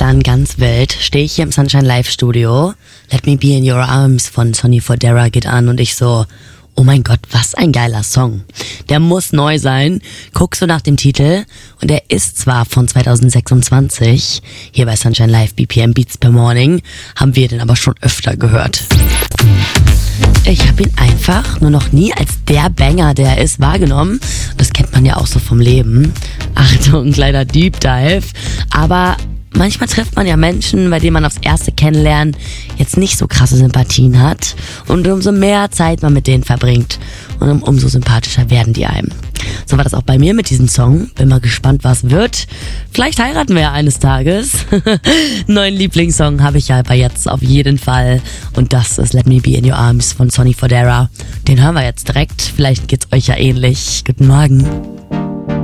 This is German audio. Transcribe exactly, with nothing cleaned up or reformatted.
Dann ganz wild stehe ich hier im Sunshine Live Studio. Let Me Be in Your Arms von Sonny Fodera geht an und ich so, oh mein Gott, was ein geiler Song. Der muss neu sein. Guckst du nach dem Titel und er ist zwar von zwanzig sechsundzwanzig. Hier bei Sunshine Live B P M Beats per Morning haben wir den aber schon öfter gehört. Ich habe ihn einfach nur noch nie als der Banger, der er ist, wahrgenommen. Das kennt man ja auch so vom Leben. Achtung, kleiner Deep Dive. Aber manchmal trifft man ja Menschen, bei denen man aufs erste Kennenlernen jetzt nicht so krasse Sympathien hat. Und umso mehr Zeit man mit denen verbringt, und um, umso sympathischer werden die einem. So war das auch bei mir mit diesem Song. Bin mal gespannt, was wird. Vielleicht heiraten wir ja eines Tages. Neuen Lieblingssong habe ich ja aber jetzt auf jeden Fall. Und das ist Let Me Be in Your Arms von Sonny Fodera. Den hören wir jetzt direkt. Vielleicht geht's euch ja ähnlich. Guten Morgen.